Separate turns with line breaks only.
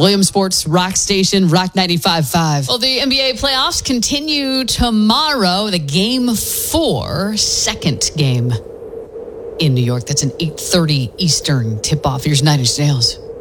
Williams Sports Rock Station, Rock 95.5.
Well, the NBA playoffs continue tomorrow. The Game 4, second game in New York. That's an 8:30 Eastern tip-off. Here's 9 Inch Nails.